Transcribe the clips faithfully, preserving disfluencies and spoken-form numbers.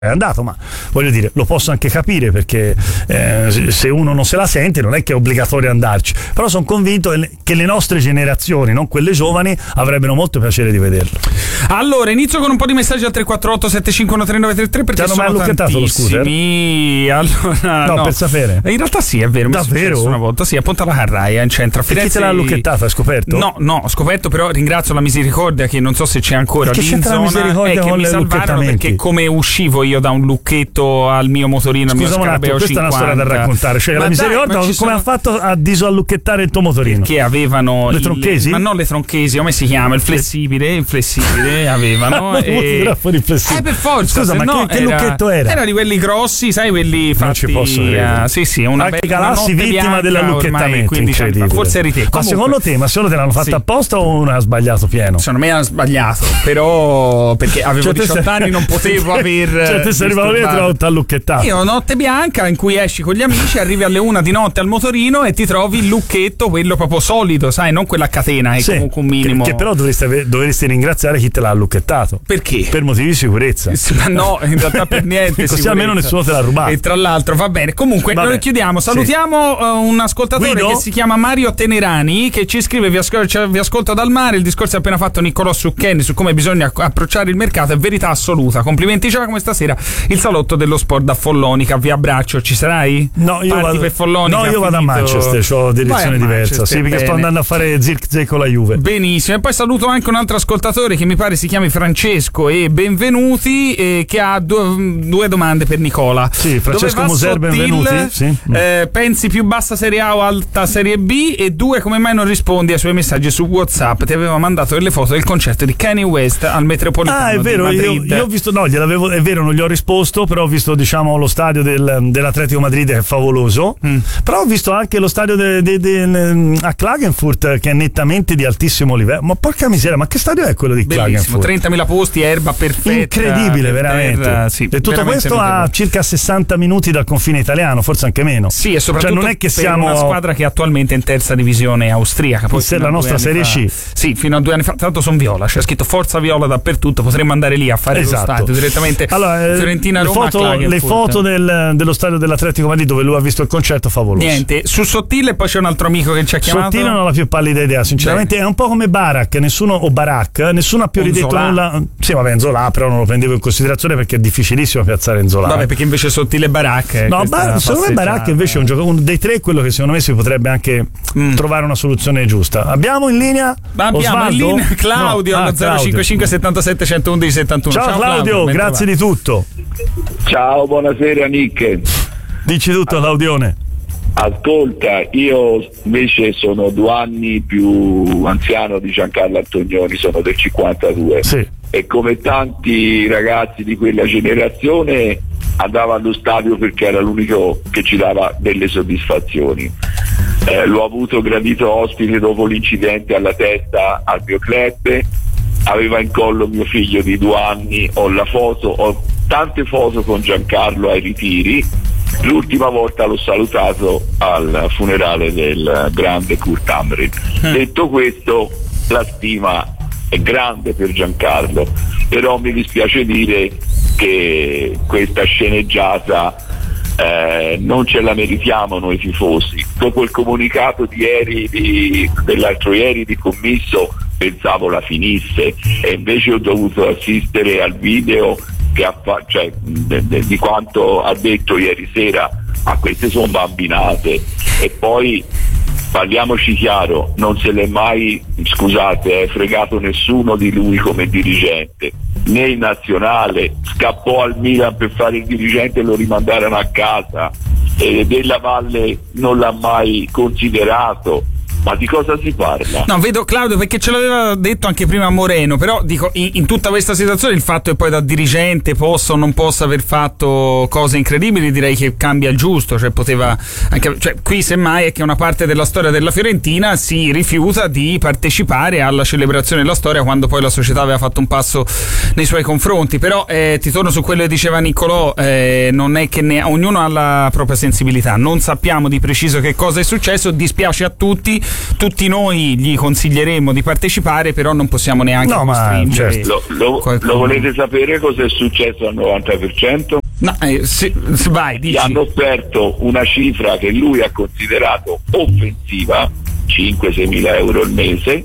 è andato, ma voglio dire, lo posso anche capire, perché eh, se uno non se la sente non è che è obbligatorio andarci, però sono convinto che le nostre generazioni, non quelle giovani, avrebbero molto piacere di vederlo. Allora, inizio con un po' di messaggi al tre quattro otto sette cinque uno tre nove tre tre, perché ti hanno sono mai lucchettato lo scooter? Allora, no, no, per sapere. In realtà sì, è vero, davvero? Una volta sì, a Ponta alla Carraia in centro a Firenze. E chi te l'ha lucchettato? Hai scoperto? No, no, ho scoperto, però ringrazio la Misericordia, che non so se c'è ancora lì in zona, la Misericordia, è che mi salvarono, perché come uscivo io da un lucchetto al mio motorino, al Scusa mio un attimo, questa cinquanta. è una storia da raccontare, cioè ma la Misericordia come sono... ha fatto a disallucchettare il tuo motorino? Che avevano le tronchesi? Il, ma non le tronchesi, come si chiama? Il flessibile, il flessibile avevano e... fuori il flessibile. Eh, per forza. Scusa, ma no, che, che era... lucchetto era? Era di quelli grossi, sai, quelli fatti. Non ci posso credere. Uh, sì, sì, una anche bella Galassi vittima dell'allucchettamento, incredibile. Forse eri te. Ma secondo te, ma secondo te l'hanno fatta sì. apposta o uno ha sbagliato pieno? Secondo me hanno sbagliato, però perché avevo cioè, diciotto sei... anni, non potevo aver. Cioè, te sei arrivato lì e te l'ho lucchettato. Io notte bianca in cui esci con gli amici, arrivi alle una di notte al motorino e ti trovi il lucchetto, quello proprio solido, sai, non quella a catena, è sì, comunque un minimo. Che, che però dovresti, dovresti ringraziare chi te l'ha lucchettato. Perché? Per motivi di sicurezza. Ma no, in realtà per niente. Così almeno nessuno te l'ha rubato. E tra l'altro va bene. Comunque Vabbè. noi chiudiamo. Salutiamo sì. uh, un ascoltatore Guido? che si chiama Mario Tenerani, che ci scrive: vi, ascol- cioè, vi ascolto dal mare. Il discorso appena fatto Niccolò su Kenny su come bisogna approcciare il mercato è verità assoluta. Complimenti, ciao, come stasera il salotto dello sport da Follonica. Vi abbraccio, ci sarai? No, io Parti vado per Follonica. No, io vado a Manchester, ho direzione diversa. Sì, perché bene. sto andando a fare Zirkzee con la Juve. Benissimo. E poi saluto anche un altro ascoltatore che mi pare si chiami Francesco e benvenuti, eh, che ha due, due domande per Nicola. Sì, Francesco Moser, benvenuti. Sì. Eh, pensi più bassa Serie A o alta Serie B? E due, come mai non rispondi ai suoi messaggi su WhatsApp? Ti aveva mandato delle foto del concerto di Kanye West al Metropolitano. Ah, è vero, di io, Madrid. io ho visto, no, gliel'avevo, è vero, non gli ho risposto, però ho visto, diciamo, lo stadio del, dell'Atletico Madrid, che è favoloso. Mm. Però ho visto anche lo stadio de, de, de, a Klagenfurt, che è nettamente di altissimo livello. Ma porca miseria, ma che stadio è quello di Bellissimo, Klagenfurt? trentamila posti, erba perfetta. Incredibile, veramente. Terra, sì, e tutto veramente questo a circa sessanta minuti dal confine italiano, forse anche meno. Sì, e soprattutto cioè non è che per siamo una squadra che è attualmente in terza divisione austriaca. Poi è la nostra Serie fa, C. Sì, fino a due anni fa. Tra l'altro sono viola, c'è scritto Forza Viola dappertutto. Potremmo andare lì a fare esatto. lo stadio direttamente. Allora, Fiorentina, le Roma, foto, le foto del, dello stadio dell'Atletico Madrid dove lui ha visto il concerto, favoloso. Niente, su Sottile poi c'è un altro amico che ci ha chiamato. Sottile non ho la più pallida idea, sinceramente. Beh. È un po' come Barak, nessuno o Barak, nessuno ha più ridetto Zola. nulla. Sì, vabbè, Zola, però non lo prendevo in considerazione perché è difficilissimo piazzare in Zola. Vabbè, perché invece Sottile e Barak. No, Bar- secondo me Barak invece è un gioco, uno dei tre, quello che secondo me si potrebbe anche mm. trovare una soluzione giusta. Abbiamo in linea Abbiamo Osvaldo? in linea Claudio no. ah, allo zero cinque cinque settantasette centoudici settantuno. Ciao, Ciao Claudio, Claudio grazie di tutto. Ciao, buonasera Nick. Dici tutto, Claudione. Ascolta, io invece sono due anni più anziano di Giancarlo Antonioni, sono del cinquantadue. Sì. E come tanti ragazzi di quella generazione andavo allo stadio perché era l'unico che ci dava delle soddisfazioni. Eh, l'ho avuto gradito ospite dopo l'incidente alla testa al mio club, aveva in collo mio figlio di due anni, ho la foto, ho tante foto con Giancarlo ai ritiri. L'ultima volta l'ho salutato al funerale del grande Kurt Hamrin. Mm. Detto questo, la stima è grande per Giancarlo, però mi dispiace dire che questa sceneggiata eh, non ce la meritiamo noi tifosi. Dopo il comunicato di ieri, di, dell'altro ieri di Commisso, pensavo la finisse e invece ho dovuto assistere al video che ha fa- cioè, de- de- di quanto ha detto ieri sera. A queste sono bambinate. E poi parliamoci chiaro, non se l'è mai, scusate, eh, fregato nessuno di lui come dirigente, né in nazionale, scappò al Milan per fare il dirigente e lo rimandarono a casa, e Della Valle non l'ha mai considerato. Ma di cosa si parla? No, vedo Claudio, perché ce l'aveva detto anche prima Moreno, però dico, in, in tutta questa situazione il fatto che poi da dirigente possa o non possa aver fatto cose incredibili, direi che cambia il giusto, cioè poteva anche, cioè qui semmai è che una parte della storia della Fiorentina si rifiuta di partecipare alla celebrazione della storia quando poi la società aveva fatto un passo nei suoi confronti. Però eh, ti torno su quello che diceva Niccolò, eh, non è che ne, ognuno ha la propria sensibilità, non sappiamo di preciso che cosa è successo, dispiace a tutti. tutti noi gli consiglieremo di partecipare, però non possiamo neanche no, costringere. Certo. Lo, lo, lo volete sapere cosa è successo al novanta per cento? No, eh, se, se vai, dici. Gli hanno offerto una cifra che lui ha considerato offensiva, cinque sei mila euro al mese,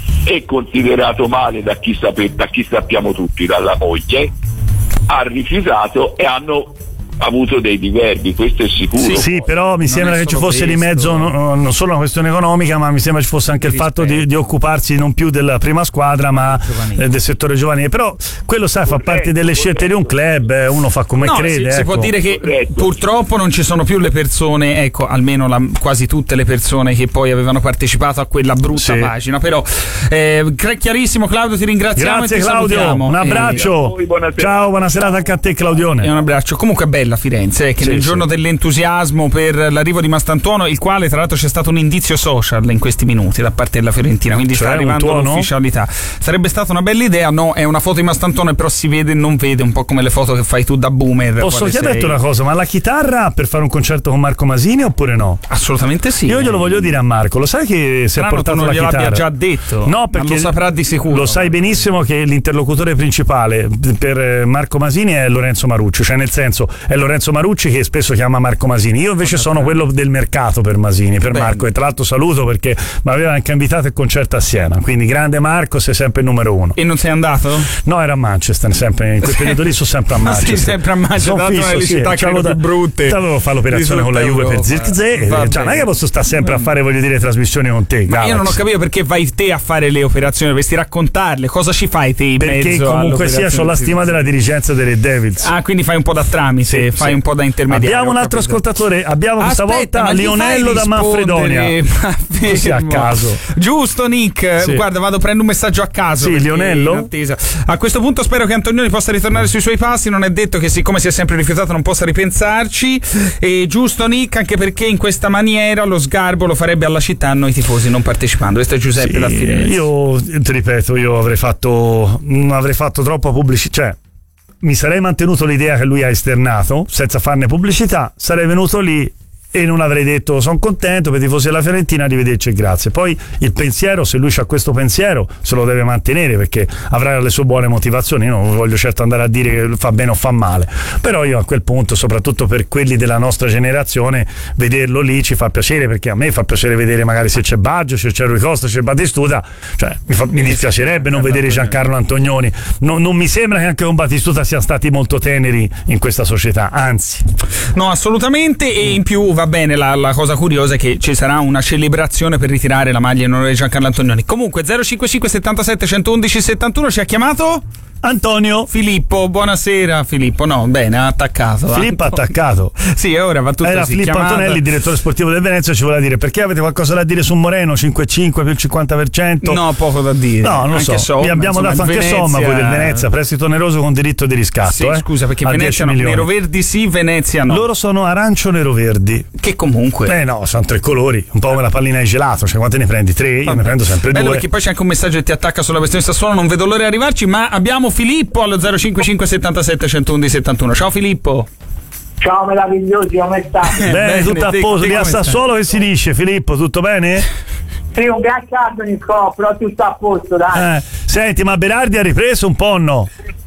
e considerato male da chi, sape, da chi sappiamo tutti, dalla moglie, ha rifiutato e hanno avuto dei diverbi, questo è sicuro. Sì, sì, però mi sembra che ci fosse di mezzo no, non solo una questione economica, ma mi sembra ci fosse anche il fatto di, di occuparsi non più della prima squadra ma eh, del settore giovanile. Però quello sai fa corretto, parte delle scelte corretto. Di un club, eh, uno fa come no, crede. Si, ecco. si può dire che corretto. Purtroppo non ci sono più le persone, ecco, almeno la, quasi tutte le persone che poi avevano partecipato a quella brutta sì. pagina. Però eh, chiarissimo, Claudio, ti ringraziamo. Grazie, e ti Claudio, salutiamo. un abbraccio. Eh, ciao, buona serata anche a te, Claudione. E un abbraccio. Comunque è bella Firenze, eh, che sì, nel sì. giorno dell'entusiasmo per l'arrivo di Mastantuono, il quale tra l'altro c'è stato un indizio social in questi minuti da parte della Fiorentina, quindi cioè, sta arrivando l'ufficialità. Sarebbe stata una bella idea, no? È una foto di Mastantuono, però si vede e non vede, un po' come le foto che fai tu da boomer. Posso chiederti una cosa, ma la chitarra per fare un concerto con Marco Masini oppure no? Assolutamente sì. Io glielo voglio dire a Marco, lo sai che si è portato non la chitarra? Non gliel'abbia già detto, no, perché ma lo saprà di sicuro. Lo sai benissimo che l'interlocutore principale per Marco Masini è Lorenzo Marucci, cioè nel senso è Lorenzo Marucci che spesso chiama Marco Masini. Io invece sono quello del mercato per Masini, per Bene. Marco, e tra l'altro saluto perché mi aveva anche invitato al concerto a Siena, quindi grande Marco, sei sempre il numero uno. E non sei andato? No, era a Manchester, sempre in quel periodo lì sono sempre a Manchester. Sì, sempre a Manchester, dato una delle città che erano più brutte. Dovevo fare l'operazione con la Juve per Zirkzee, cioè non è che posso stare sempre a fare, voglio dire, trasmissioni con te. Ma io non ho capito perché vai te a fare le operazioni, dovresti raccontarle, cosa ci fai te in perché mezzo? Perché comunque sia, ho la stima della dirigenza delle Devils. Ah, quindi fai un po' da tramite, sì, fai sì. un po' da intermediario. Abbiamo un altro ascoltatore, abbiamo questa Aspetta, volta Lionello da Manfredonia. Così a caso. Giusto, Nick. Sì. Guarda, vado a prendere un messaggio a caso. Sì, Lionello. A questo punto spero che Antonioni possa ritornare sui suoi passi. Non è detto che, siccome si è sempre rifiutato, non possa ripensarci. E giusto, Nick, anche perché in questa maniera lo sgarbo lo farebbe alla città a noi tifosi non partecipando. Questo è Giuseppe sì, da Firenze. Io ti ripeto, io avrei fatto non avrei fatto troppa pubblicità, cioè mi sarei mantenuto l'idea che lui ha esternato senza farne pubblicità, sarei venuto lì e non avrei detto sono contento per i tifosi della Fiorentina, arrivederci e grazie. Poi il pensiero, se lui ha questo pensiero, se lo deve mantenere perché avrà le sue buone motivazioni. Io non voglio certo andare a dire che fa bene o fa male, però io a quel punto, soprattutto per quelli della nostra generazione, vederlo lì ci fa piacere, perché a me fa piacere vedere magari se c'è Baggio, se c'è Rui Costa, se c'è Battistuta, cioè mi, fa, mi dispiacerebbe non vedere Giancarlo Antonioni. No, non mi sembra che anche con Battistuta siano stati molto teneri in questa società, anzi. No, assolutamente. E in più va bene, la, la cosa curiosa è che ci sarà una celebrazione per ritirare la maglia in onore di Giancarlo Antonioni. Comunque zero cinquantacinque settantasette centoundici settantuno ci ha chiamato Antonio Filippo. Buonasera Filippo. No, bene, ha attaccato. Filippo ha attaccato. Sì, ora va tutto Era così, Filippo chiamata. Antonelli, direttore sportivo del Venezia, ci voleva dire perché avete qualcosa da dire su Moreno, cinque virgola cinque più il cinquanta per cento. No, poco da dire. No, non lo so. Somma, Vi abbiamo insomma, dato anche Venezia... somma voi del Venezia, prestito oneroso con diritto di riscatto. Sì, eh? scusa, perché a Venezia no, nero-verdi sì, Venezia no. Loro sono arancio-nero-verdi. Che comunque. Eh no, sono tre colori, un po' come la pallina di gelato, cioè quante ne prendi? Tre? Io ne prendo sempre Bello due. Perché poi c'è anche un messaggio che ti attacca sulla questione Sassuolo, non vedo l'ora di arrivarci, ma abbiamo Filippo allo zero cinquantacinque settantasette centoundici settantuno. Ciao Filippo. Ciao meravigliosi, come stai? Bene, bene, tutto a posto. Lì a Sassuolo che si dice, Filippo, tutto bene? Sì, un gran caldo nel corpo, però tutto a posto, dai. Eh, senti, ma Berardi ha ripreso un po' o no?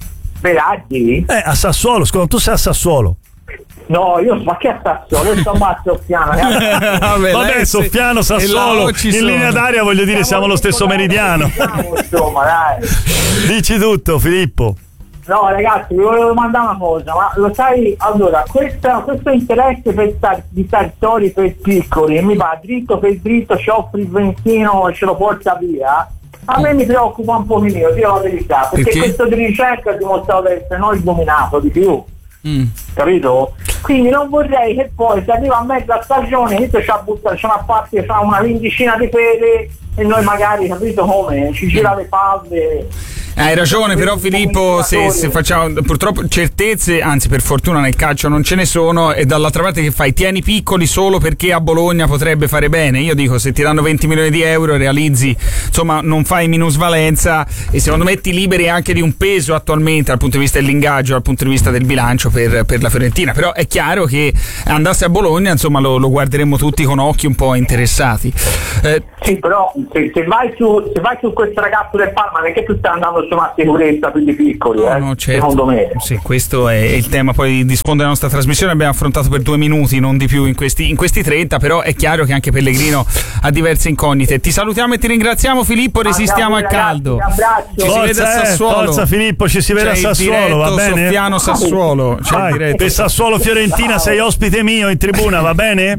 Berardi? Eh, a Sassuolo, scusa, tu sei a Sassuolo. No, io ma che a Sassuolo? Io sto a Soffiano. Vabbè, Vabbè Soffiano, Sassuolo, in sono. linea d'aria voglio dire siamo, siamo lo stesso meridiano. Siamo, insomma, dai. Dici tutto, Filippo. No ragazzi, vi volevo domandare una cosa, ma lo sai, allora, questa, questo interesse per star, di Sartori per piccoli, mi va dritto per dritto, ci offri il ventino e ce lo porta via, a me mi preoccupa un po' meno, dio la verità, perché, perché questo di ricerca ha dimostrato di essere non il dominato di più. Mm. Capito? Quindi non vorrei che poi se arriva a mezza stagione questo c'ha buttato, c'è una parte, c'ha una quindicina di peli e noi magari, capito come, ci gira le palle. Hai ragione, però Filippo, se, se facciamo purtroppo certezze, anzi per fortuna nel calcio non ce ne sono, e dall'altra parte che fai? Tieni piccoli solo perché a Bologna potrebbe fare bene. Io dico, se ti danno venti milioni di euro realizzi, insomma non fai minusvalenza, e secondo me ti liberi anche di un peso attualmente dal punto di vista dell'ingaggio, dal punto di vista del bilancio per, per la Fiorentina. Però è chiaro che andasse a Bologna, insomma lo, lo guarderemo tutti con occhi un po' interessati. Eh, sì, però se, se, vai su, se vai su questo ragazzo del Parma, non è che tu stai andando su una sicurezza più di piccoli, no, eh, no, certo. secondo me. Sì, questo è il tema poi di sfondo della nostra trasmissione. Abbiamo affrontato per due minuti, non di più in questi, in questi trenta, però è chiaro che anche Pellegrino ha diverse incognite. Ti salutiamo e ti ringraziamo, Filippo, resistiamo al caldo. Ci si vede a Sassuolo. Forza Filippo, ci si vede a Sassuolo, va bene? Soffiano Sassuolo. Vai, per Sassuolo Fiorentina sei ospite mio in tribuna, va bene?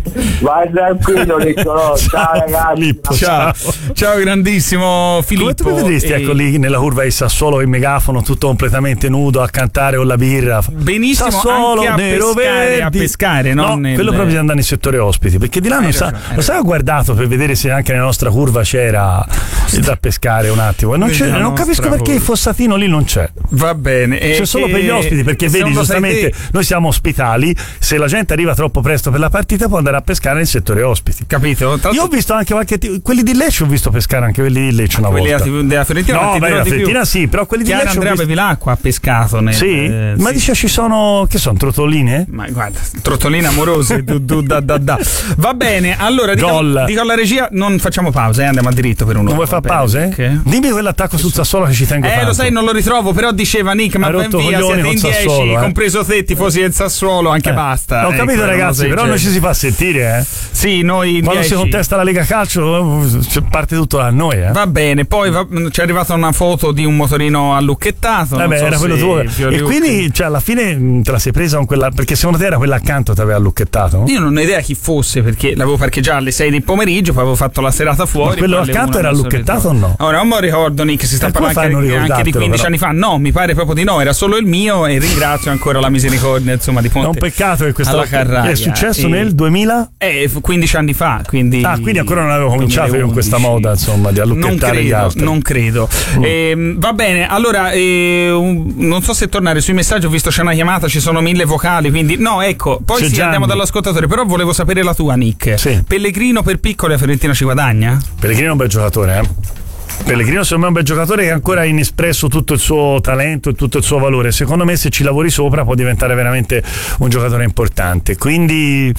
Vai tranquillo, Niccolò. Ciao ragazzi. Filippo, ciao. ciao. Ciao grandissimo Filippo. Come tu mi vedresti, e... ecco lì nella curva di Sassuolo, il megafono tutto completamente nudo a cantare con la birra. Benissimo, Sassuolo, anche a nero, pescare, verdi. a pescare, no? Nel... quello proprio di andare nel settore ospiti, perché di là non sa, lo sai, ho guardato per vedere se anche nella nostra curva c'era da pescare un attimo. Non, c'è, non capisco perché curva. Il fossatino lì non c'è. Va bene. C'è solo per gli ospiti, perché vedi giustamente noi siamo ospitali, se la gente arriva troppo presto per la partita può andare a pescare nel settore ospiti. Capito? Tanto... Io ho visto anche qualche t- quelli di Lecce, ho visto pescare anche quelli di Lecce una quelli volta. Quelli della Fiorentina? No, beh, la Fiorentina sì, però quelli Chiara di Lecce Andrea visto... Bevilacqua ha pescato nel, sì? Eh, ma sì. dice ci sono, che sono, trottoline? Ma guarda, trottoline amorose du, du, da, da, da. Va bene, allora dico, dico alla regia, non facciamo pause, eh, andiamo a diritto per un'ora. Non vuoi fare pause? Okay. Dimmi quell'attacco sul Sassuolo che ci tengo Eh tanto. Lo sai, non lo ritrovo, però diceva Nick, ma ben via, siete in dieci, eh. compreso te, tifosi del Sassuolo, anche eh. basta. Ho capito, ecco, ragazzi, però noi ci si fa sentire, eh. Sì, noi quando si contesta la Lega Calcio parte tutto da noi, eh. Va bene, poi va, ci è arrivata una foto di un motorino allucchettato. Vabbè, so era quello tuo. E quindi, cioè, alla fine te la sei presa con quella, perché secondo te era quella accanto ti aveva allucchettato? Io non ho idea chi fosse, perché l'avevo parcheggiata alle sei del pomeriggio, poi avevo fatto la serata fuori. Ma quello accanto era allucchettato o no? Ora non mi ricordo, Nick, si sta e parlando anche, anche di quindici però. anni fa. No, mi pare proprio di no, era solo il mio, e ringrazio ancora la misericordia, insomma, di Ponte. È un peccato che questa alla Carraia. È successo e... nel duemila? Eh, quindici anni fa, quindi. Ah, quindi ancora non avevo cominciato io con questa moda, insomma, di allucchettare credo, gli altri. Non credo. Mm. Eh, va bene, allora, eh, un, non so se tornare sui messaggi, ho visto c'è una chiamata, ci sono mille vocali, quindi no, ecco, poi sì, andiamo dall'ascoltatore, però volevo sapere la tua, Nick. Sì. Pellegrino per piccolo e Fiorentina ci guadagna? Pellegrino è un bel giocatore, eh. Pellegrino secondo me è un bel giocatore che ancora ha inespresso tutto il suo talento e tutto il suo valore. Secondo me se ci lavori sopra può diventare veramente un giocatore importante. Quindi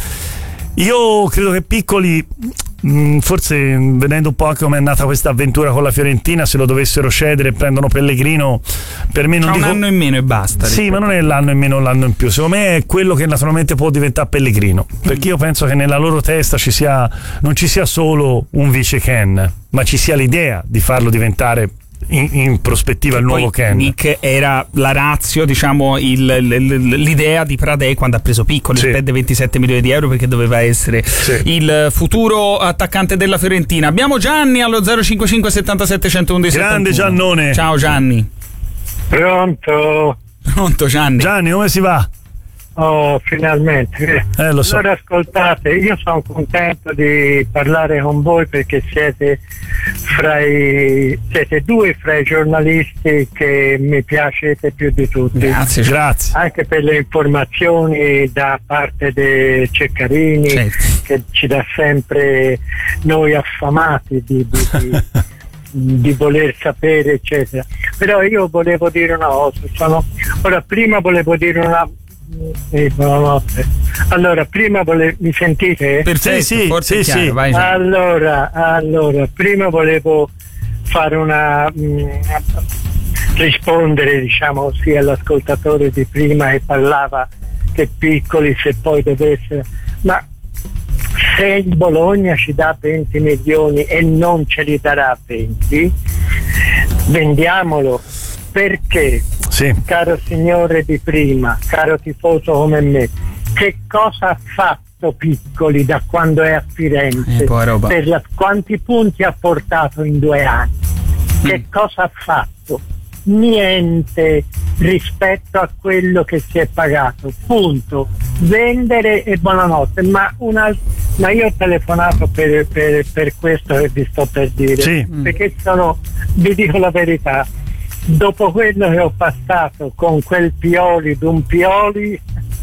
io credo che Piccoli, forse vedendo un po' anche come è nata questa avventura con la Fiorentina, se lo dovessero cedere e prendono Pellegrino, per me non C'ha dico... un anno in meno e basta. Sì, ma non è l'anno in meno o l'anno in più, secondo me è quello che naturalmente può diventare Pellegrino, perché io penso che nella loro testa ci sia, non ci sia solo un vice Ken, ma ci sia l'idea di farlo diventare In, in prospettiva il nuovo Ken. Nick era la ratio, diciamo, il, l'idea di Pradè quando ha preso Piccoli, sì. spende ventisette milioni di euro perché doveva essere sì. il futuro attaccante della Fiorentina. Abbiamo Gianni allo zero cinquantacinque settantasette centouno. Grande Giannone. Ciao Gianni. Pronto? Pronto Gianni. Gianni, come si va? Oh, finalmente. Eh, lo so. Allora ascoltate, io sono contento di parlare con voi perché siete fra i siete due fra i giornalisti che mi piacete più di tutti. Grazie, grazie. Anche per le informazioni da parte dei Ceccarini, certo. che ci dà sempre noi affamati di, di, di di voler sapere eccetera. Però io volevo dire una cosa, sono ora prima volevo dire una Eh, buonanotte. Allora, prima vole... mi sentite? Perfetto, sì, sì, forse sì, sì. Vai, allora, allora, prima volevo fare una mh, rispondere, diciamo così, all'ascoltatore di prima che parlava che Piccoli se poi dovesse, ma se il Bologna ci dà venti milioni e non ce li darà venti, vendiamolo. Perché, sì. caro signore di prima, caro tifoso come me, che cosa ha fatto Piccoli da quando è a Firenze? Eh, per la, quanti punti ha portato in due anni? Mm. Che cosa ha fatto? Niente rispetto a quello che si è pagato, punto. Vendere e buonanotte. Ma, una, ma io ho telefonato per, per, per questo che vi sto per dire, sì. perché sono, vi dico la verità, dopo quello che ho passato con quel Pioli d'un Pioli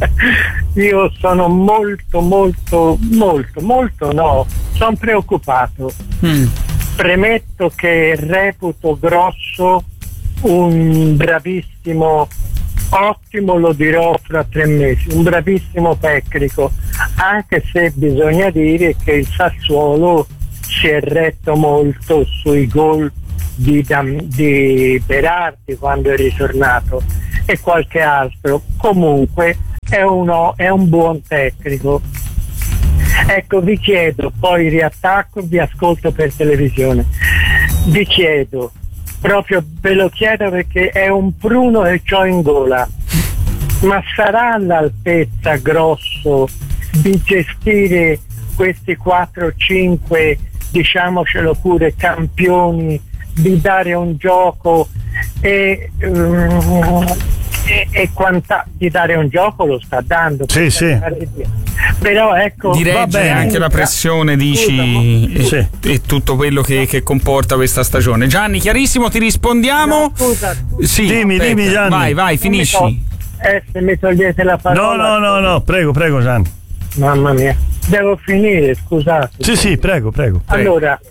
io sono molto molto molto molto no sono preoccupato. mm. Premetto che reputo Grosso un bravissimo ottimo, lo dirò fra tre mesi, un bravissimo tecnico, anche se bisogna dire che il Sassuolo si è retto molto sui gol di, di Berardi quando è ritornato e qualche altro. Comunque è, uno, è un buon tecnico. Ecco, vi chiedo, poi riattacco, vi ascolto per televisione, vi chiedo, proprio ve lo chiedo perché è un pruno che c'ho in gola, ma sarà all'altezza Grosso di gestire questi quattro cinque, diciamocelo pure, campioni, di dare un gioco e, um, e, e quanta, di dare un gioco lo sta dando, sì, sì. Però ecco, di reggere anche la pressione, dici, e, sì. e tutto quello che, che comporta questa stagione. Gianni, chiarissimo, ti rispondiamo. No, scusa. Sì, dimmi, aspetta, dimmi Gianni. vai, vai, finisci. Eh, se mi togliete la parola. No, no, no, no, prego, prego Gianni. Mamma mia, devo finire, scusate. Sì, sì, prego, prego. prego. Allora,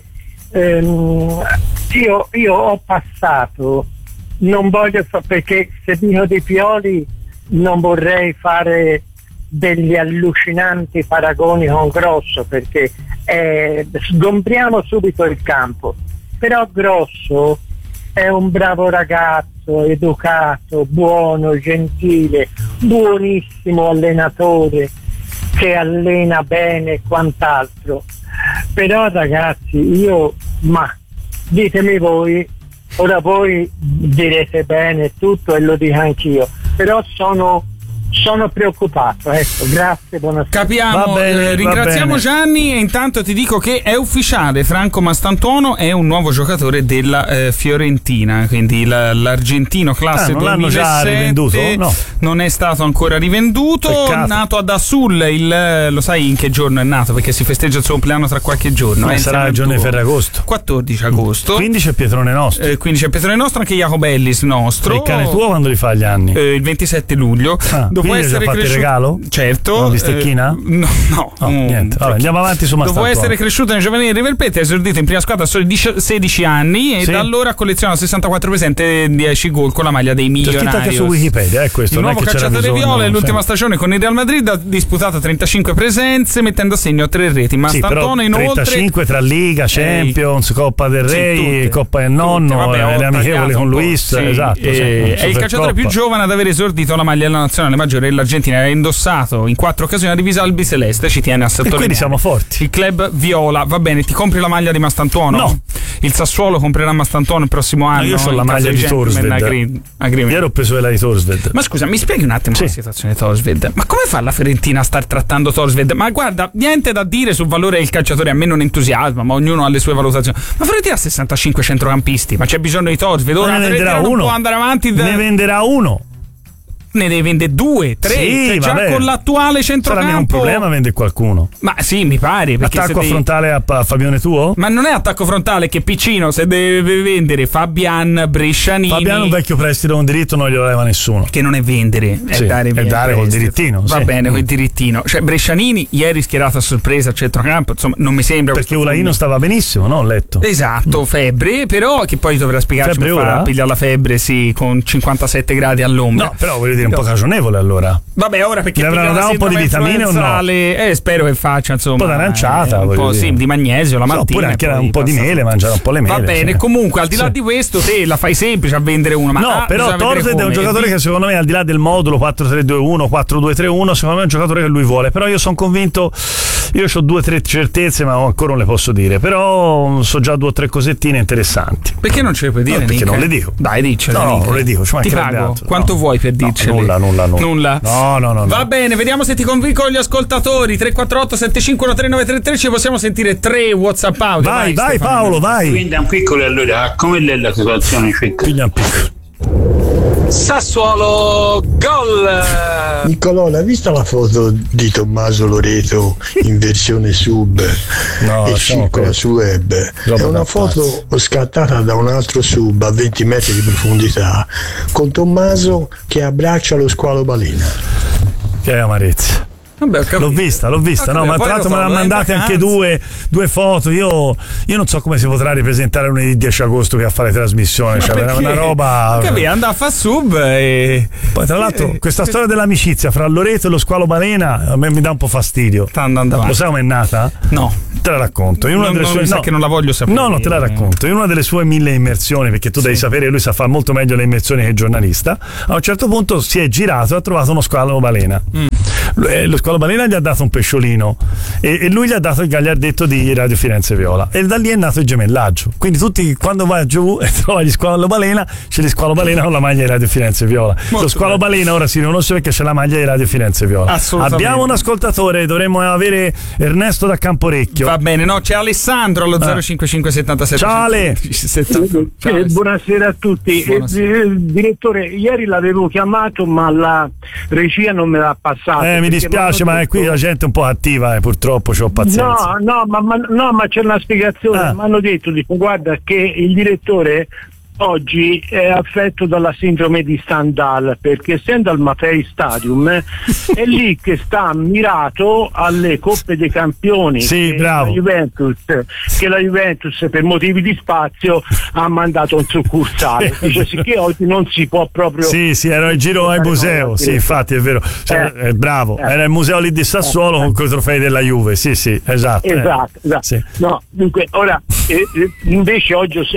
ehm, io, io ho passato, non voglio fa- perché se dico di Pioli non vorrei fare degli allucinanti paragoni con Grosso, perché eh, sgombriamo subito il campo, però Grosso è un bravo ragazzo, educato, buono, gentile, buonissimo allenatore che allena bene e quant'altro. Però ragazzi, io, ma ditemi voi, ora voi direte bene tutto e lo dico anch'io, però sono sono preoccupato, ecco, grazie, buonasera. Capiamo, bene, eh, ringraziamo bene. Gianni, e intanto ti dico che è ufficiale, Franco Mastantuono è un nuovo giocatore della eh, Fiorentina, quindi la, l'argentino classe ah, non l'hanno duemilasette, già rivenduto? No. Non è stato ancora rivenduto. Peccato. Nato ad Assul, il, lo sai in che giorno è nato? Perché si festeggia il suo compleanno tra qualche giorno. Ma eh, sarà il giorno di Ferragosto. quattordici agosto. quindici è Pietrone nostro. Eh, quindici è Pietrone nostro, anche Jacobellis nostro. E il cane tuo quando li fa gli anni? Eh, il ventisette luglio. Ah, dopo essere fatto il cresciuto, regalo? certo. Una bistecchina? Eh, no, no, no mm, niente. Vabbè, andiamo avanti su Mastantuono. Dopo essere cresciuto nel giovanile River Plate, ha esordito in prima squadra a soli sedici anni e sì. da allora colleziona sessantaquattro presenze e dieci gol con la maglia dei Millonarios. C'è scritto anche su Wikipedia, è questo. Il non nuovo è che c'era calciatore bisogno, viola, sì. l'ultima stagione con il Real Madrid ha disputato trentacinque presenze, mettendo a segno tre reti. Ma sì, Mastantuono inoltre trentacinque tra Liga, Champions, eh, Coppa del Re, sì, tutte, Coppa del Nonno, vabbè, le amichevoli con Luis, sì, esatto. Eh, sì, è il calciatore più giovane ad aver esordito la maglia della nazionale maggiore dell'Argentina, ha indossato in quattro occasioni la divisa albiceleste, ci tiene a sottolineare. E quindi siamo forti. Il club viola, va bene, ti compri la maglia di Mastantuono? No. Il Sassuolo comprerà Mastantuono il prossimo anno? No, io ho la maglia di Torsved. Ieri ho preso quella di Torsved. Ma scusa, mi spieghi un attimo sì. la situazione di Torsved? Ma come fa la Fiorentina a star trattando Torsved? Ma guarda, niente da dire sul valore del calciatore, a me non entusiasma, ma ognuno ha le sue valutazioni. Ma Fiorentina ha sessantacinque centrocampisti, ma c'è bisogno di Torsved? Ora ne venderà non uno. può andare avanti. Da... Ne venderà uno. Ne deve vendere due, tre, sì, cioè già vabbè. con l'attuale centrocampo. Sarà un problema vendere qualcuno. Ma sì, mi pare. Attacco devi... frontale a, a Fabione tuo? Ma non è attacco frontale, che piccino, se deve vendere Fabian, Brescianini. Fabiano un vecchio prestito con diritto non glielo leva nessuno. Che non è vendere, è sì, dare via. È dare col dirittino. Va sì. bene, col dirittino. Cioè Brescianini ieri schierato a sorpresa al centrocampo, insomma, non mi sembra. Perché Ulaino stava benissimo, no? Ho letto. Esatto, febbre, però che poi dovrà spiegarci febbre come ora? fa a pigliare la febbre, sì, con cinquantasette gradi all'ombra. No, però voglio dire un po' cagionevole allora. Vabbè, ora perché gli avranno dato un po' di vitamine o no? Eh, spero che faccia insomma un po' d'aranciata, eh, un po' dire. sì, di magnesio la mattina. Oppure anche un po' di mele, mangiare un po' le mele. Va bene, sì. comunque al di là sì. di questo te la fai semplice a vendere uno. Ma no, ah, però Torsved è un giocatore che secondo me al di là del modulo quattro tre due uno, quattro due tre uno, secondo me è un giocatore che lui vuole. Però io sono convinto, io ho due o tre certezze ma ancora non le posso dire, però so già due o tre cosettine interessanti. Perché non ce le puoi dire? No, perché Nick? non le dico. Dai, diccele. No, no, non le dico. Ti pago. Altro. Quanto no. vuoi per dircele? No, nulla, nulla, nulla. Nulla. No, no, no. Va no. bene, vediamo se ti convincono gli ascoltatori. tre quattro otto sette cinque uno tre nove tre tre, ci possiamo sentire tre WhatsApp audio. Vai, vai, Stefano. Paolo, vai. Quindi è un piccolo, allora, come è la situazione? Figlia un piccolo. Sassuolo gol. Niccolò, hai visto la foto di Tommaso Loreto in versione sub no, e circola su web? È una foto scattata da un altro sub a venti metri di profondità con Tommaso che abbraccia lo squalo balena. Che amarezza. Vabbè, l'ho vista, l'ho vista, no, ma tra l'altro me ne ha mandate anche due, due foto. Io, io non so come si potrà ripresentare lunedì dieci agosto che a fare trasmissione, cioè era una roba. Capì, andava a far sub e. Poi tra l'altro questa storia dell'amicizia fra Loreto e lo Squalo Balena a me mi dà un po' fastidio. Sta andando avanti. Lo sai com'è nata? No. Te la racconto. In una non, delle non sue, mi sa no, che non la voglio sapere. No, no, te la racconto. In una delle sue mille immersioni, perché tu devi sì. sapere, lui sa fare molto meglio le immersioni che il giornalista. A un certo punto si è girato e ha trovato uno squalo balena. Mm. Lo squalo balena gli ha dato un pesciolino e, e lui gli ha dato il gagliardetto di Radio Firenze Viola e da lì è nato il gemellaggio. Quindi tutti quando vai giù e trovi gli squalo balena, c'è gli squalo balena con la maglia di Radio Firenze Viola. Molto lo squalo bello. Balena ora si riconosce perché c'è la maglia di Radio Firenze Viola. Abbiamo un ascoltatore, dovremmo avere Ernesto da Camporecchio. Va bene, no, c'è Alessandro allo ah. zero cinque cinque settantasette. Ciao Ale. Ciao, eh, buonasera a tutti. Buonasera. Eh, direttore, ieri l'avevo chiamato ma la regia non me l'ha passato. Eh, mi dispiace, ma è qui la gente è un po' attiva e eh, purtroppo c'ho pazienza. No, no, ma, ma, no, ma c'è una spiegazione. Ah. Mi hanno detto, dico, guarda che il direttore oggi è affetto dalla sindrome di Stendhal perché essendo al Mapei Stadium è lì che sta ammirato alle Coppe dei Campioni sì, che, bravo. La Juventus, che la Juventus per motivi di spazio ha mandato un succursale. Dice sì che oggi non si può proprio. Sì, sì, era il giro al museo, sì, infatti è vero. Cioè, eh, eh, bravo, eh. era il museo lì di Sassuolo eh. con i trofei della Juve, sì, sì, esatto. Esatto, eh. esatto. Sì. No, dunque, ora eh, invece oggi ho,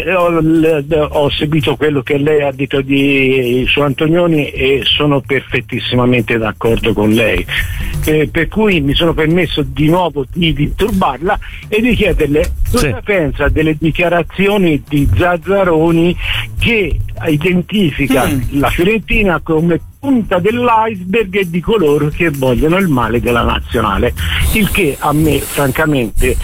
ho, ho seguito quello che lei ha detto di su Antonioni e sono perfettissimamente d'accordo con lei, eh, per cui mi sono permesso di nuovo di disturbarla e di chiederle cosa sì. pensa delle dichiarazioni di Zazzaroni che identifica mm. la Fiorentina come punta dell'iceberg e di coloro che vogliono il male della nazionale, il che a me francamente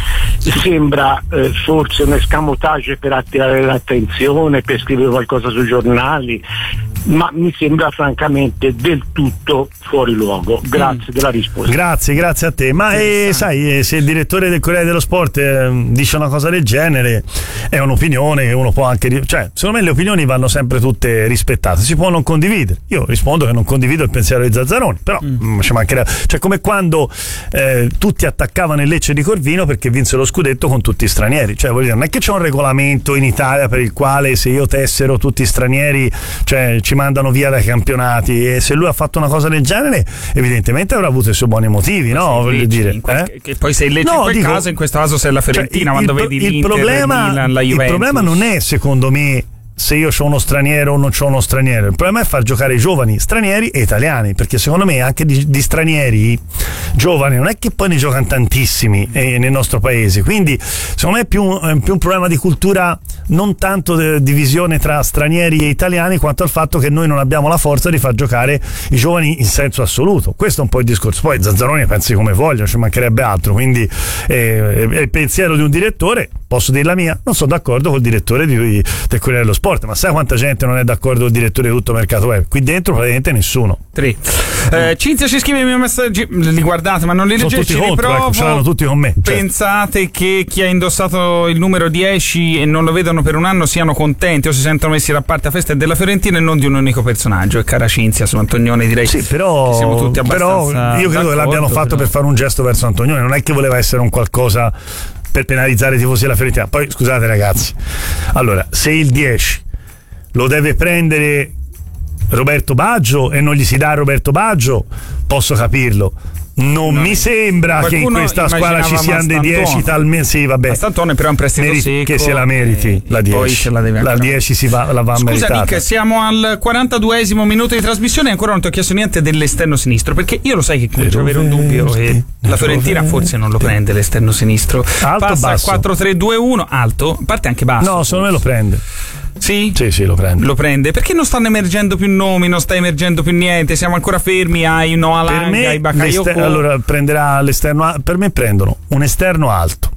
sembra eh, forse un escamotage per attirare l'attenzione, per scrivere qualcosa sui giornali, ma mi sembra francamente del tutto fuori luogo. Grazie mm. della risposta. Grazie, grazie a te. Ma eh, sai, se il direttore del Corriere dello Sport eh, dice una cosa del genere è un'opinione che uno può anche, cioè secondo me le opinioni vanno sempre tutte rispettate, si può non condividere. Io rispondo che non condivido il pensiero di Zazzaroni, però mm. ci mancherebbe. Cioè come quando eh, tutti attaccavano il Lecce di Corvino perché vinse lo scudetto con tutti stranieri, cioè voglio dire, non è che c'è un regolamento in Italia per il quale se io tessero tutti stranieri, cioè ci mandano via dai campionati, e se lui ha fatto una cosa del genere evidentemente avrà avuto i suoi buoni motivi, no? Voglio dire quel, eh? che poi sei Lecce no, in quel dico, caso, in questo caso sei la Fiorentina, cioè, quando il, vedi il l'Inter, problema, il Milan, la Juventus. Il problema non è secondo me se io ho uno straniero o non ho uno straniero, il problema è far giocare i giovani stranieri e italiani, perché secondo me anche di, di stranieri giovani non è che poi ne giocano tantissimi eh, nel nostro paese, quindi secondo me è più, è più un problema di cultura, non tanto di divisione tra stranieri e italiani quanto al fatto che noi non abbiamo la forza di far giocare i giovani in senso assoluto. Questo è un po' il discorso. Poi Zazzaroni pensi come voglio, ci mancherebbe altro, quindi eh, è il pensiero di un direttore, posso dire la mia, non sono d'accordo col direttore di, del Corriere dello Sport, ma sai quanta gente non è d'accordo col direttore di tutto il mercato web? Qui dentro praticamente nessuno. Tre. Eh, Cinzia ci scrive i miei messaggi, li guardate ma non li leggete, ci riprovo. Ecco, ce l'hanno tutti con me. Pensate certo. che chi ha indossato il numero dieci e non lo vedono per un anno siano contenti o si sentono messi da parte a festa della Fiorentina e non di un unico personaggio? E cara Cinzia, su Antonioni direi sì, però, che siamo tutti abbastanza però io credo che l'abbiano fatto però. per fare un gesto verso Antonioni, non è che voleva essere un qualcosa per penalizzare i tifosi della Fiorentina. Poi scusate ragazzi, allora se il dieci lo deve prendere Roberto Baggio e non gli si dà Roberto Baggio, posso capirlo. Non no. mi sembra che in questa squadra ci siano dei dieci talmente. Sì, vabbè. Mastantone però è un prestito Meri- secco. Che se la meriti, eh, la dieci. La, la dieci si va, la va Scusa, meritata. Nick, siamo al quarantaduesimo minuto di trasmissione e ancora non ti ho chiesto niente dell'esterno sinistro, perché io lo sai che comincio ad avere un dubbio e la Fiorentina forse non lo prende l'esterno sinistro. Alto, passa basso. al quattro tre due uno, alto, parte anche basso. No, secondo me lo prende. Sì? Sì, sì, lo prende. Lo prende. Perché non stanno emergendo più nomi, non sta emergendo più niente, siamo ancora fermi ai Noah Lang, ai Bakayoko. Allora prenderà l'esterno, per me prendono un esterno alto.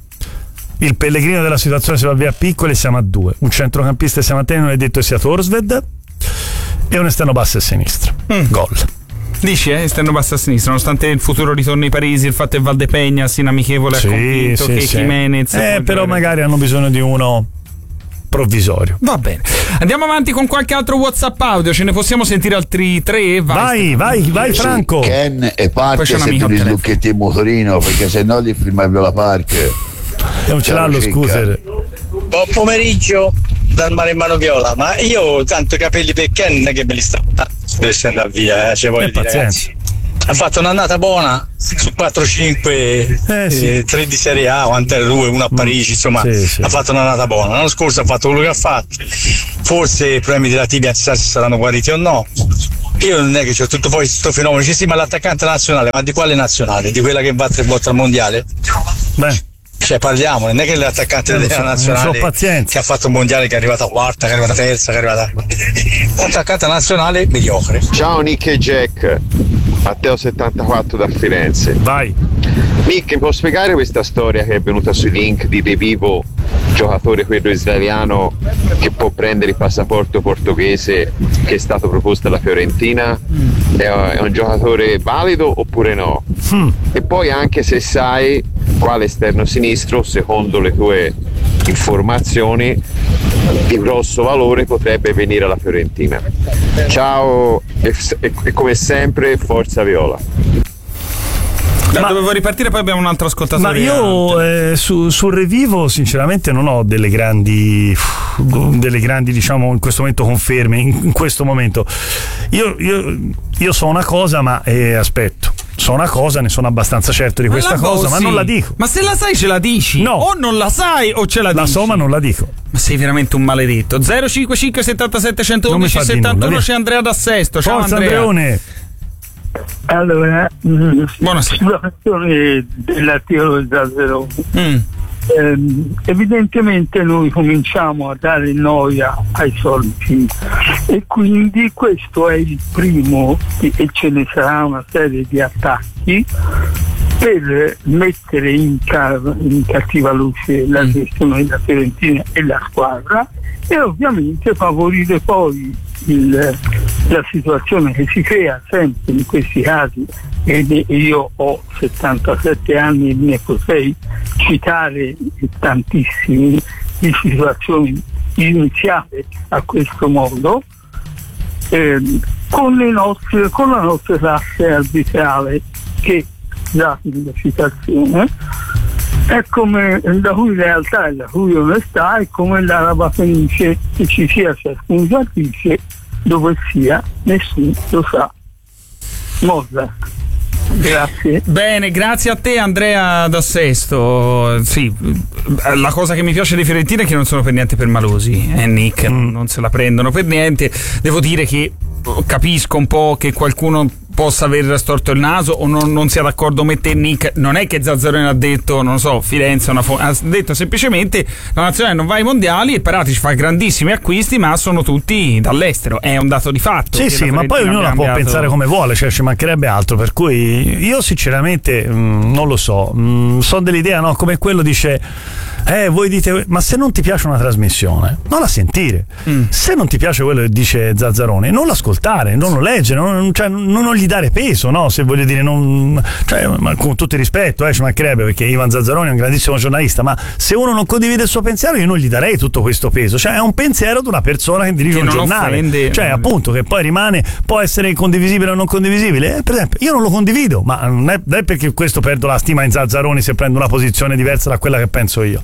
Il pellegrino della situazione si va via a piccoli, siamo a due. Un centrocampista e siamo a te, non è detto sia Torsved, e un esterno basso a sinistra. Mm. Gol. Dici, eh, esterno basso a sinistra, nonostante il futuro ritorno ai Parisi, il fatto che Valdepegna sia amichevole, sì, ha convinto sì, che sì. Jimenez. Eh, però magari hanno bisogno di uno provvisorio. Va bene, andiamo avanti con qualche altro WhatsApp audio, ce ne possiamo sentire altri tre? Vai, vai, vai, vai Franco. Sì, Ken e parte se tu gli slucchetti il motorino, perché se no gli filmavi la park. Non ce l'ha lo scooter. Buon pomeriggio dal mare in mano viola, ma io tanto i capelli per Ken che me li sta deve andare via, eh, cioè voglio dire, ragazzi, ha fatto un'annata buona su quattro cinque, eh, sì. eh, tre di Serie A, quant'era due, uno a Parigi, insomma, sì, sì. ha fatto un'annata buona. L'anno scorso ha fatto quello che ha fatto, forse i problemi della tibia si saranno guariti o no. Io non è che c'ho tutto poi questo fenomeno, ci sì, ma l'attaccante nazionale, ma di quale nazionale? Di quella che va tre volte al mondiale? Beh. Cioè parliamo, non è che l'attaccante della so, nazionale che ha fatto un mondiale, che è arrivata quarta, che è arrivata terza, che è arrivata l'attaccante nazionale mediocre. Ciao Nick e Jack, Matteo settantaquattro da Firenze. Vai Nick, mi può spiegare questa storia che è venuta sui link di De Vivo, giocatore quello israeliano che può prendere il passaporto portoghese, che è stato proposto alla Fiorentina? È, è un giocatore valido oppure no? Mm. E poi anche se sai quale esterno sinistro, secondo le tue informazioni, di grosso valore potrebbe venire alla Fiorentina. Ciao e, e, e come sempre forza Viola. Ma dovevo ripartire, poi abbiamo un altro ascoltatore. Ma io eh, su, sul Revivo sinceramente non ho delle grandi delle grandi diciamo in questo momento conferme in, in questo momento io, io, io so una cosa ma eh, aspetto so una cosa, ne sono abbastanza certo di ma questa cosa, ma non la dico. Ma se la sai ce la dici? No. O non la sai o ce la, la dici? La so ma non la dico. Ma sei veramente un maledetto. zero cinque cinque settantasette centoudici settantuno, c'è Andrea da Sesto. Ciao Forza, Andrea. Andreone. Allora, mh, buonasera. Sulla questione dell'articolo del Zazzerone, mm. ehm, evidentemente noi cominciamo a dare noia ai soliti e quindi questo è il primo, e ce ne sarà una serie di attacchi per mettere in, car- in cattiva luce la gestione della Fiorentina e la squadra e ovviamente favorire poi il, la situazione che si crea sempre in questi casi, e io ho settantasette anni e ne potrei citare tantissime di situazioni iniziate a questo modo, eh, con, le nostre, con la nostra classe arbitrale che dà la citazione è come, la cui realtà e la cui onestà è come l'araba felice, che ci sia ciascun giatrice dove sia, nessuno lo sa. Mozart. Grazie. Bene, grazie a te Andrea da Sesto. Sì, la cosa che mi piace dei Fiorentini è che non sono per niente permalosi, eh, Nick, mm. non se la prendono per niente. Devo dire che capisco un po' che qualcuno possa aver storto il naso o non, non sia d'accordo con te, Nick. Non è che Zazzarone ha detto, non so, Firenze una fo- ha detto semplicemente la nazionale non va ai mondiali e Paratici fa grandissimi acquisti, ma sono tutti dall'estero, è un dato di fatto. Sì, sì, ma poi ognuno la può pensare come vuole, cioè ci mancherebbe altro, per cui io sinceramente mh, non lo so, mh, sono dell'idea, no, come quello dice eh voi dite ma se non ti piace una trasmissione non la sentire, mm. se non ti piace quello che dice Zazzarone non l'ascoltare, non lo leggere, non, cioè, non, non gli dare peso, no, se voglio dire, non, cioè, ma con tutto il rispetto, eh, ci mancherebbe, perché Ivan Zazzarone è un grandissimo giornalista, ma se uno non condivide il suo pensiero io non gli darei tutto questo peso, cioè è un pensiero di una persona che dirige che un giornale, offende. Cioè appunto che poi rimane, può essere condivisibile o non condivisibile, eh, per esempio io non lo condivido, ma non è, non è perché questo perdo la stima in Zazzaroni se prendo una posizione diversa da quella che penso io.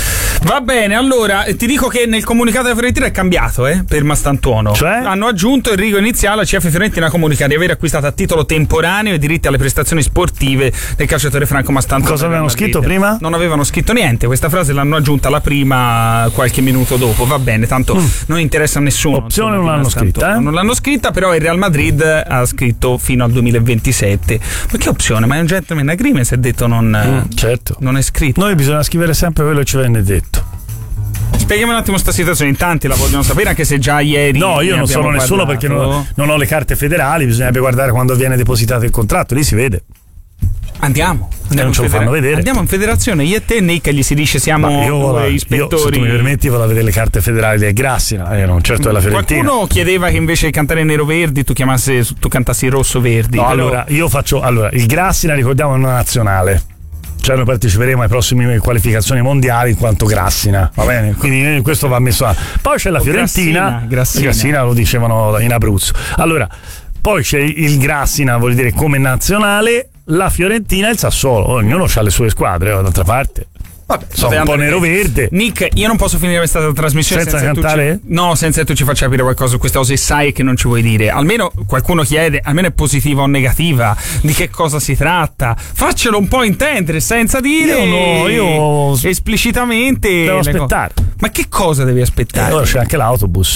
Va bene, allora ti dico che nel comunicato della Fiorentina è cambiato, eh, per Mastantuono. Cioè? Hanno aggiunto il rigo iniziale: C F Fiorentina comunica di aver acquistato a titolo temporaneo i diritti alle prestazioni sportive del calciatore Franco Mastantuono. Cosa avevano scritto prima? Non avevano scritto niente, questa frase l'hanno aggiunta la prima qualche minuto dopo. Va bene, tanto mm. non interessa a nessuno. Opzione non l'hanno scritta, eh? Non l'hanno scritta, però il Real Madrid ha scritto fino al duemilaventisette. Ma che opzione? Ma è un gentleman agreement, si è detto non, mm, certo. non è scritto. Noi bisogna scrivere sempre quello che ci venne detto. Spieghiamo un attimo questa situazione, in tanti la vogliono sapere, anche se già ieri. No, io non sono nessuno perché non, non ho le carte federali, bisognerebbe guardare quando viene depositato il contratto, lì si vede. Andiamo, andiamo non ce lo federa- fanno vedere. Andiamo in federazione, io e te, Nick, gli si dice siamo io, la, Io, ispettori. se tu mi permetti, vado a vedere le carte federali del Grassina, eh, non certo della Fiorentina. Qualcuno chiedeva che invece di cantare nero-verdi tu chiamassi, tu cantassi rosso-verdi. No, però... allora io faccio. Allora, il Grassina, ricordiamo, è una nazionale. cioè noi parteciperemo ai prossimi qualificazioni mondiali in quanto Grassina, va bene? Quindi questo va messo a... Poi c'è la Fiorentina, Grassina, Grassina. Grassina lo dicevano in Abruzzo. Allora, poi c'è il Grassina, vuol dire come nazionale, la Fiorentina e il Sassuolo, ognuno ha le sue squadre, d'altra parte. Vabbè, sono un po' nero-verde. Nick, io non posso finire questa trasmissione senza, senza cantare? Tu ci, no, senza che tu ci faccia capire qualcosa su queste cose, sai che non ci vuoi dire. Almeno qualcuno chiede, almeno è positiva o negativa, di che cosa si tratta. Faccelo un po' intendere senza dire io no, io esplicitamente. Devo aspettare. Co- Ma che cosa devi aspettare? E ora c'è anche l'autobus.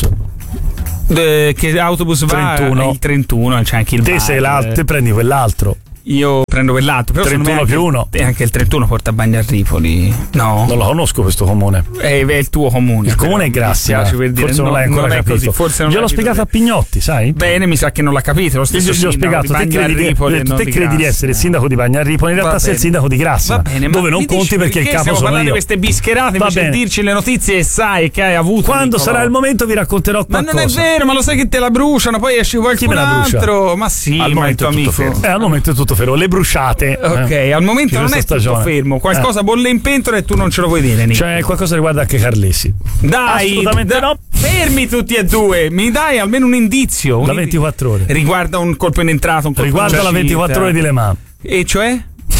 De, che autobus va? trentuno. Il trentuno, c'è anche il te sei l'altro, te prendi quell'altro. Io prendo quell'altro, però trentuno più uno. E anche il trentuno porta a Bagnarripoli. No, non lo conosco questo comune. È, è il tuo comune. Il comune è Grassina. Per dire. Forse non no, l'hai ancora non capito. Così, forse non gliel'ho spiegato a Pignotti, sai? Bene, mi sa che non l'ha capito. Lo stesso io gli ho spiegato. Te credi, di, te credi di essere il sindaco di Bagnarripoli, in realtà sei il sindaco di Grassina. Bene, dove non conti perché il capo sono io. Di queste bischerate invece di dirci le notizie e sai che hai avuto. Quando sarà il momento vi racconterò qualcosa. Ma non è vero, ma lo sai che te la bruciano, poi esce qualcun altro. Ma sì, ma il tuo amico. Eh, al momento è tutto fermo. Le bruciate. Ok, eh, al momento non è stagione. tutto fermo. Qualcosa eh. bolle in pentola e tu non ce lo vuoi dire, Nick. Cioè, qualcosa riguarda anche Carlesi. Dai, assolutamente da- no. Fermi tutti e due. Mi dai almeno un indizio. Un La ventiquattro ore. Riguarda un colpo in entrata, un colpo riguarda in la ventiquattro ore di Le Mans. E cioè?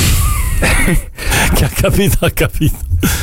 Che ha capito, ha capito.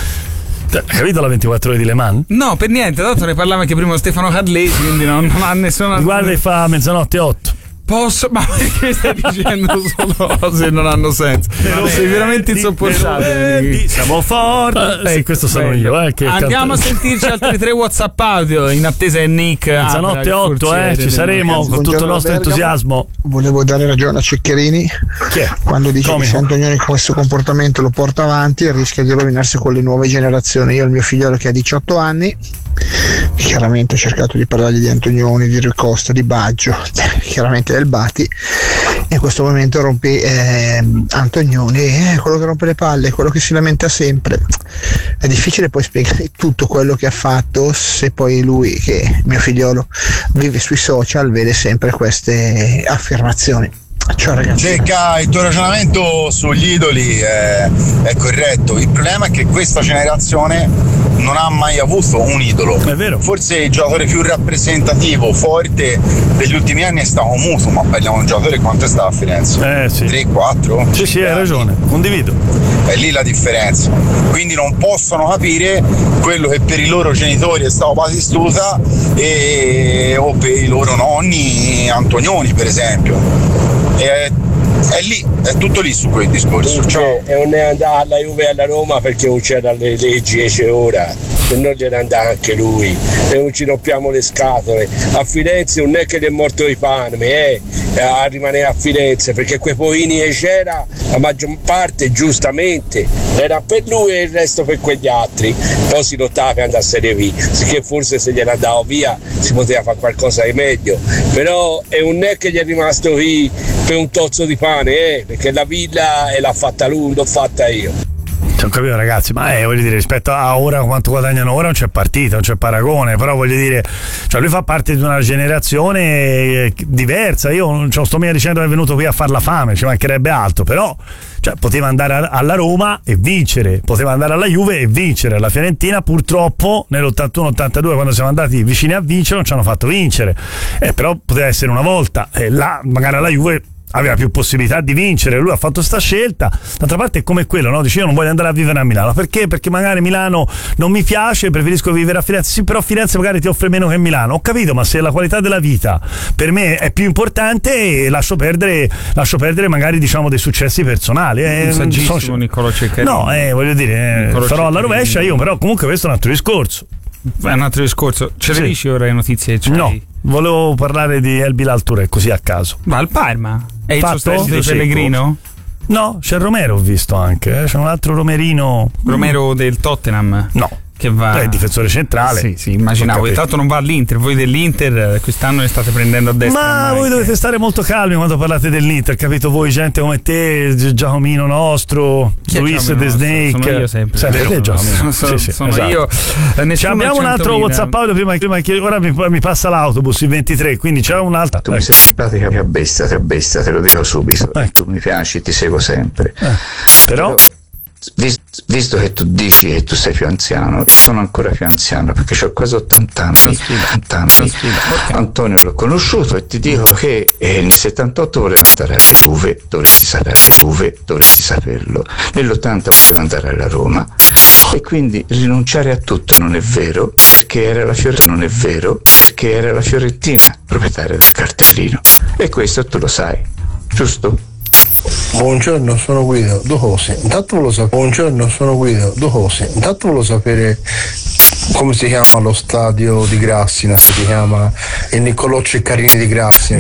Ha capito la ventiquattro ore di Le Mans? No, per niente, tanto ne parlava anche prima Stefano Carlesi, quindi non, non ha nessuna. Guarda e fa mezzanotte e otto. Posso, ma perché stai dicendo solo cose che non hanno senso? No, sei veramente insopportabile. Siamo forti. Eh, sì, questo sono bello. io. Eh, che Andiamo canto. A sentirci altri tre WhatsApp audio in attesa che Nick. Mezzanotte e otto, eh, ci saremo ragazzi, con tutto il nostro Bergamo. Entusiasmo. Volevo dare ragione a Ceccherini quando dice Come? Che se Antonioni con questo comportamento lo porta avanti rischia di rovinarsi con le nuove generazioni. Io ho il mio figliolo che ha diciotto anni, chiaramente ho cercato di parlargli di Antonioni, di Rui Costa, di Baggio, chiaramente del Bati. In questo momento rompi eh, Antonioni, eh, quello che rompe le palle, quello che si lamenta sempre. È difficile poi spiegare tutto quello che ha fatto se poi lui, che mio figliolo vive sui social, vede sempre queste affermazioni. Ciao ragazzi. Cecca, il tuo ragionamento sugli idoli è, è corretto. Il problema è che questa generazione non ha mai avuto un idolo. È vero. Forse il giocatore più rappresentativo, forte degli ultimi anni è stato Mutu, ma parliamo di un giocatore quanto è stato a Firenze? Eh sì. tre quattro? Sì, sì, hai ragione, condivido. È lì la differenza. Quindi non possono capire quello che per i loro genitori è stato Batistuta e, o per i loro nonni Antonioni, per esempio. È, è lì, è tutto lì su quel discorso. Ciao. E non è andata alla Juve e alla Roma perché non c'erano le leggi e c'è ora, se no gliene andava anche lui e non ci rompiamo le scatole. A Firenze non è che gli è morto di fame eh, a rimanere a Firenze, perché quei poini che c'era la maggior parte giustamente era per lui e il resto per quegli altri. Poi si lottava per andare a Serie B, sicché forse se gliene andava via si poteva fare qualcosa di meglio, però è un è che gli è rimasto lì per un tozzo di pane, eh, perché la villa e l'ha fatta lui, l'ho fatta io. Ho capito ragazzi, ma eh, voglio dire, rispetto a ora, quanto guadagnano ora non c'è partita, non c'è paragone, però voglio dire, cioè lui fa parte di una generazione diversa. Io non sto mica dicendo che è venuto qui a far la fame, ci mancherebbe altro, però cioè, poteva andare alla Roma e vincere, poteva andare alla Juve e vincere. La Fiorentina purtroppo nell'ottantuno ottantadue, quando siamo andati vicini a vincere, non ci hanno fatto vincere, eh, però poteva essere una volta, e eh, là magari alla Juve aveva più possibilità di vincere, lui ha fatto sta scelta. D'altra parte è come quello, no? Dice io non voglio andare a vivere a Milano, perché? Perché magari Milano non mi piace, preferisco vivere a Firenze. Sì, però Firenze magari ti offre meno che Milano. Ho capito, ma se la qualità della vita per me è più importante, lascio perdere lascio perdere magari diciamo dei successi personali. Eh, saggissimo so... Niccolò Ceccherini. No, eh, voglio dire, eh, farò alla rovescia io, però comunque questo è un altro discorso. È un altro discorso. Ce sì. le dici ora le notizie? Cioè... No, volevo parlare di El Bilal Touré, così a caso. Ma al Parma? È il sostituto di secco. Pellegrino? No, c'è Romero, ho visto anche, eh? C'è un altro Romerino. Romero del Tottenham? No. Che va... È difensore centrale. Sì, sì, immaginavo. Intanto non va all'Inter, voi dell'Inter quest'anno ne state prendendo a destra. Ma voi dovete stare molto calmi quando parlate dell'Inter, capito? Voi, gente come te, Giacomino nostro, Luis The Snake. Sono io sempre. Sempre te, Giacomino. Sono, sì, sì, sono esatto. io. Eh, abbiamo un altro WhatsApp audio prima, prima che ora mi, mi passa l'autobus il ventitré, quindi c'è un altro. Tu mi sei pratica che bestia, te bestia, te lo dico subito. Eh. Tu mi piaci, ti seguo sempre. Eh. Però vis, visto che tu dici che tu sei più anziano, sono ancora più anziano perché ho quasi ottanta anni, ottanta anni. Antonio l'ho conosciuto e ti dico che eh, nel settantotto voleva andare alle Juve, dovresti sapere, Juve, dovresti saperlo, nell'ottanta voleva andare alla Roma e quindi rinunciare a tutto non è vero perché era la Fiorentina, non è vero perché era la Fiorentina proprietaria del cartellino e questo tu lo sai, giusto? Buongiorno, sono Guido, due cose. Intanto volevo sapere, buongiorno, sono Guido, due cose. Intanto volevo sapere come si chiama lo stadio di Grassina, si chiama il Niccolò Ceccarini di Grassina.